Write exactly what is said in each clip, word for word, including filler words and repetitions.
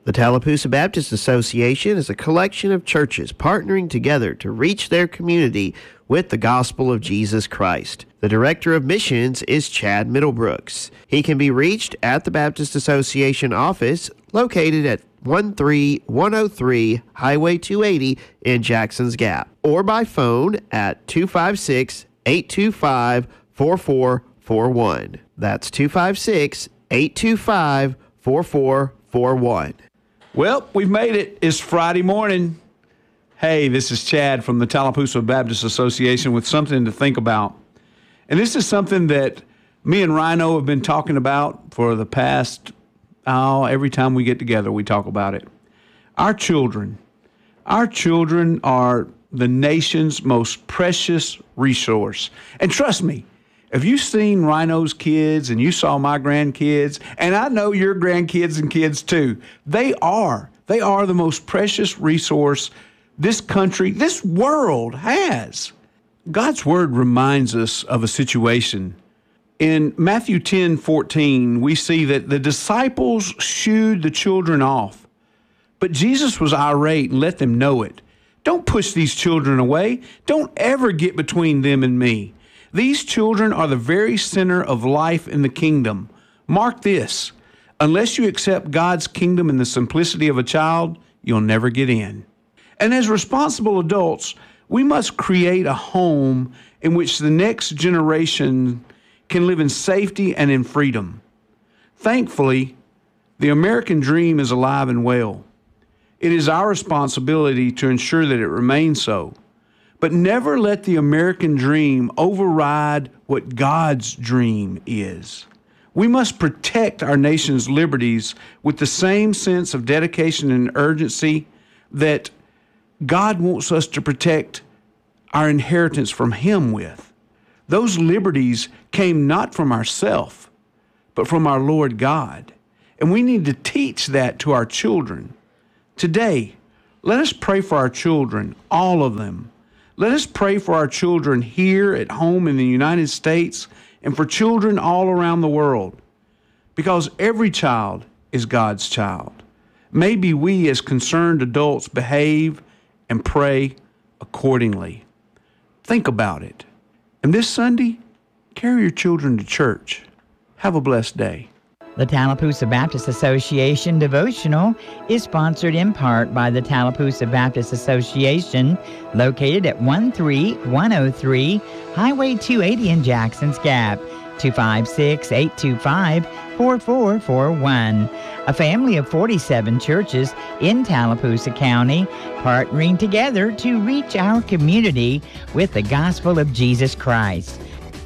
The Tallapoosa Baptist Association is a collection of churches partnering together to reach their community with the gospel of Jesus Christ. The Director of Missions is Chad Middlebrooks. He can be reached at the Baptist Association office located at one three one oh three Highway two eighty in Jackson's Gap, or by phone at two five six, eight two five, four four four one. That's two five six, eight two five, four four four one. Well, we've made it. It's Friday morning. Hey, this is Chad from the Tallapoosa Baptist Association with something to think about. And this is something that me and Rhino have been talking about for the past, oh, every time we get together, we talk about it. Our children. Our children are the nation's most precious resource. And trust me, if you've seen Rhino's kids and you saw my grandkids, and I know your grandkids and kids too, they are. They are the most precious resource this country, this world has. God's word reminds us of a situation. In Matthew ten fourteen, we see that the disciples shooed the children off, but Jesus was irate and let them know it. Don't push these children away. Don't ever get between them and me. These children are the very center of life in the kingdom. Mark this: unless you accept God's kingdom in the simplicity of a child, you'll never get in. And as responsible adults, we must create a home in which the next generation can live in safety and in freedom. Thankfully, the American dream is alive and well. It is our responsibility to ensure that it remains so. But never let the American dream override what God's dream is. We must protect our nation's liberties with the same sense of dedication and urgency that God wants us to protect our inheritance from Him with. Those liberties came not from ourselves, but from our Lord God. And we need to teach that to our children. Today, let us pray for our children, all of them. Let us pray for our children here at home in the United States and for children all around the world, because every child is God's child. Maybe we as concerned adults behave and pray accordingly. Think about it. And this Sunday, carry your children to church. Have a blessed day. The Tallapoosa Baptist Association devotional is sponsored in part by the Tallapoosa Baptist Association, located at one three one oh three Highway two eighty in Jackson's Gap, two five six, eight two five, four four four one. A family of forty-seven churches in Tallapoosa County partnering together to reach our community with the gospel of Jesus Christ.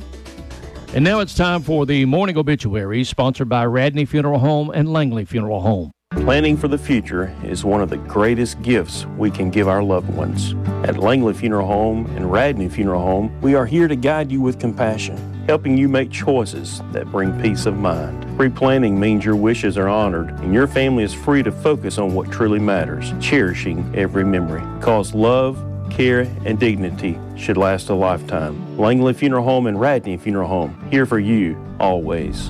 And now it's time for the morning obituary, sponsored by Radney Funeral Home and Langley Funeral Home. Planning for the future is one of the greatest gifts we can give our loved ones. At Langley Funeral Home and Radney Funeral Home, we are here to guide you with compassion, helping you make choices that bring peace of mind. Pre-planning means your wishes are honored and your family is free to focus on what truly matters, cherishing every memory. Because love, care, and dignity should last a lifetime. Langley Funeral Home and Radney Funeral Home, here for you always.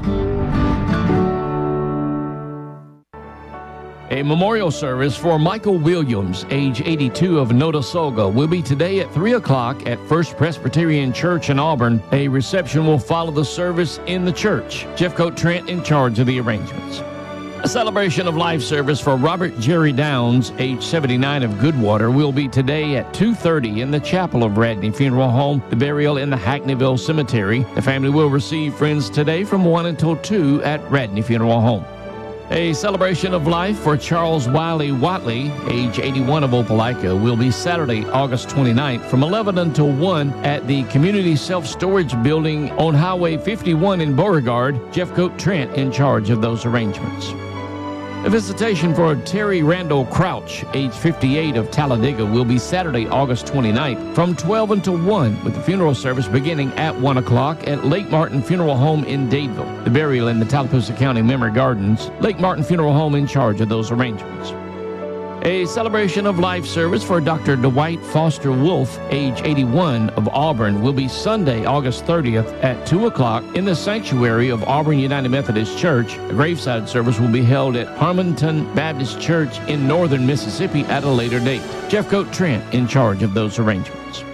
A memorial service for Michael Williams, age eighty-two, of Notasulga, will be today at three o'clock at First Presbyterian Church in Auburn. A reception will follow the service in the church. Jeff Coat Trent in charge of the arrangements. A celebration of life service for Robert Jerry Downs, age seventy-nine, of Goodwater, will be today at two thirty in the chapel of Radney Funeral Home. The burial in the Hackneyville Cemetery. The family will receive friends today from one until two at Radney Funeral Home. A celebration of life for Charles Wiley Watley, age eighty-one, of Opelika, will be Saturday, August twenty-ninth from eleven until one at the Community Self-Storage Building on Highway fifty-one in Beauregard. Jeff Coat Trent in charge of those arrangements. A visitation for Terry Randall Crouch, age fifty-eight, of Talladega, will be Saturday, August twenty-ninth from twelve until one, with the funeral service beginning at one o'clock at Lake Martin Funeral Home in Dadeville. The burial in the Tallapoosa County Memory Gardens. Lake Martin Funeral Home in charge of those arrangements. A celebration of life service for Doctor Dwight Foster Wolf, age eighty-one, of Auburn, will be Sunday, August thirtieth at two o'clock in the sanctuary of Auburn United Methodist Church. A graveside service will be held at Harmonton Baptist Church in northern Mississippi at a later date. Jeff Coat Trent in charge of those arrangements.